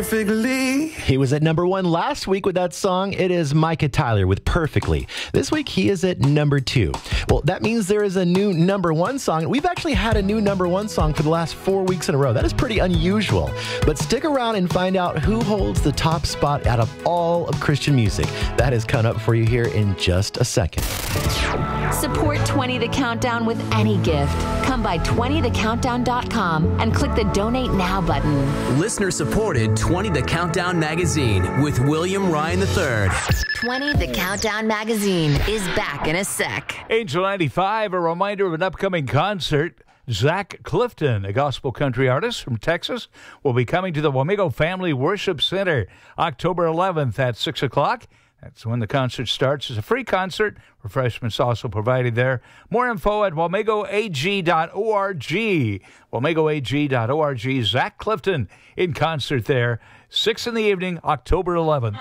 perfectly. He was at number 1 last week with that song. It is Micah Tyler with Perfectly. This week, he is at number 2. Well, that means there is a new number 1 song. We've actually had a new number 1 song for the last 4 weeks in a row. That is pretty unusual. But stick around and find out who holds the top spot out of all of Christian music. That is coming up for you here in just a second. Support 20 The Countdown with any gift. Come by 20thecountdown.com and click the Donate Now button. Listener-supported 20 The Countdown magazine with William Ryan III. 20 The Countdown magazine is back in a sec. Angel 95, a reminder of an upcoming concert. Zach Clifton, a gospel country artist from Texas, will be coming to the Wamego Family Worship Center October 11th at 6 o'clock. That's when the concert starts. It's a free concert. Refreshments also provided there. More info at wamegoag.org. wamegoag.org. Zach Clifton in concert there. 6 in the evening, October 11th.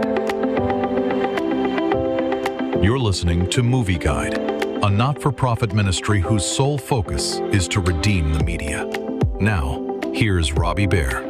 You're listening to Movie Guide, a not-for-profit ministry whose sole focus is to redeem the media. Now, here's Robbie Bear.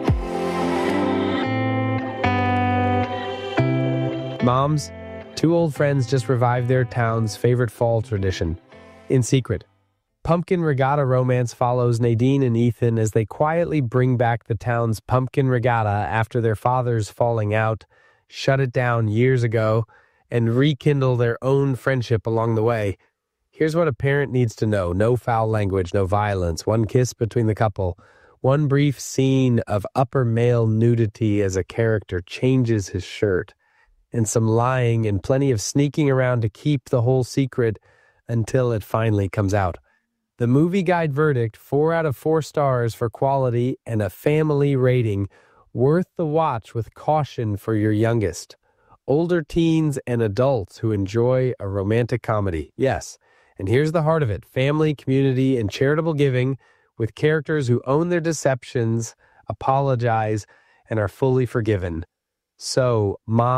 Moms, 2 old friends just revived their town's favorite fall tradition. In secret, Pumpkin Regatta romance follows Nadine and Ethan as they quietly bring back the town's Pumpkin Regatta after their father's falling out, shut it down years ago, and rekindle their own friendship along the way. Here's what a parent needs to know. No foul language, no violence, 1 kiss between the couple, 1 brief scene of upper male nudity as a character changes his shirt, and some lying and plenty of sneaking around to keep the whole secret until it finally comes out. The Movie Guide verdict, 4 out of 4 stars for quality and a family rating, worth the watch with caution for your youngest. Older teens and adults who enjoy a romantic comedy. Yes, and here's the heart of it. Family, community, and charitable giving with characters who own their deceptions, apologize, and are fully forgiven. So, Mom,